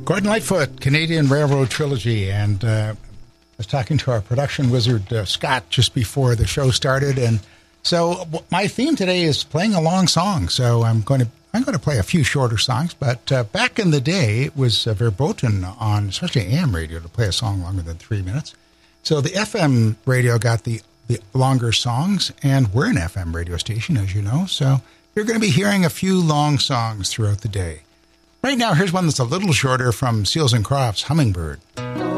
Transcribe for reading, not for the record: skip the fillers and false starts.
Gordon Lightfoot, Canadian Railroad Trilogy, and I was talking to our production wizard, Scott, just before the show started, and so my theme today is playing a long song, so I'm going to play a few shorter songs, but back in the day, it was verboten on, especially AM radio, to play a song longer than 3 minutes. So the FM radio got the longer songs, and we're an FM radio station, as you know, so you're going to be hearing a few long songs throughout the day. Right now, here's one that's a little shorter from Seals and Crofts, Hummingbird.